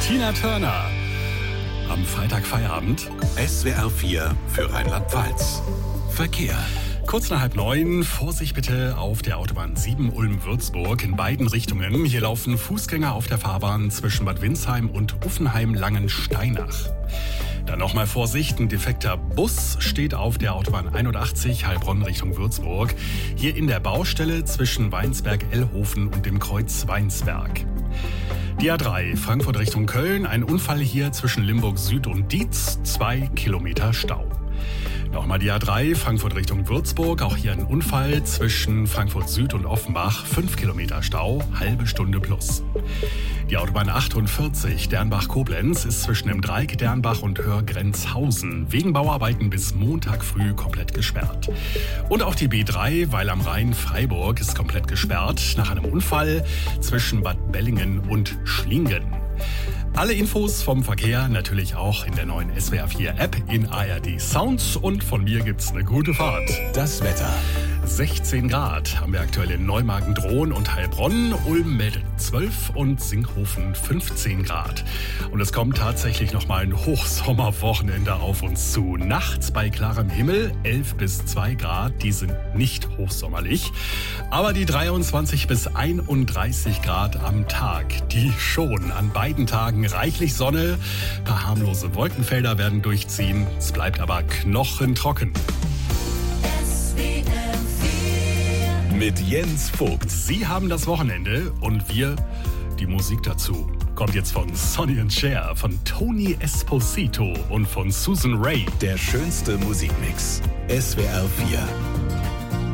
Tina Turner. Am Freitag Feierabend. SWR 4 für Rheinland-Pfalz. Verkehr. Kurz nach 8:30, Vorsicht bitte auf der Autobahn 7 Ulm-Würzburg in beiden Richtungen. Hier laufen Fußgänger auf der Fahrbahn zwischen Bad Windsheim und Uffenheim-Langensteinach. Dann nochmal Vorsicht, ein defekter Bus steht auf der Autobahn 81 Heilbronn Richtung Würzburg. Hier in der Baustelle zwischen Weinsberg-Ellhofen und dem Kreuz Weinsberg. Die A3 Frankfurt Richtung Köln, ein Unfall hier zwischen Limburg Süd und Dietz, 2 Kilometer Stau. Nochmal die A3 Frankfurt Richtung Würzburg, auch hier ein Unfall zwischen Frankfurt Süd und Offenbach, 5 Kilometer Stau, halbe Stunde plus. Die Autobahn 48 Dernbach-Koblenz ist zwischen dem Dreieck Dernbach und Hörgrenzhausen wegen Bauarbeiten bis Montag früh komplett gesperrt. Und auch die B3 Weil am Rhein Freiburg ist komplett gesperrt nach einem Unfall zwischen Bad Bellingen und Schlingen. Alle Infos vom Verkehr natürlich auch in der neuen SWR 4 App in ARD Sounds und von mir gibt's eine gute Fahrt. Das Wetter. 16 Grad haben wir aktuell in Neumagen-Drohn und Heilbronn, Ulm meldet 12 und Sinkhofen 15 Grad. Und es kommt tatsächlich nochmal ein Hochsommerwochenende auf uns zu. Nachts bei klarem Himmel 11 bis 2 Grad, die sind nicht hochsommerlich. Aber die 23 bis 31 Grad am Tag, die schon. An beiden Tagen reichlich Sonne, ein paar harmlose Wolkenfelder werden durchziehen. Es bleibt aber knochentrocken. Mit Jens Vogt. Sie haben das Wochenende und wir die Musik dazu. Kommt jetzt von Sonny & Cher, von Tony Esposito und von Susan Ray. Der schönste Musikmix. SWR 4.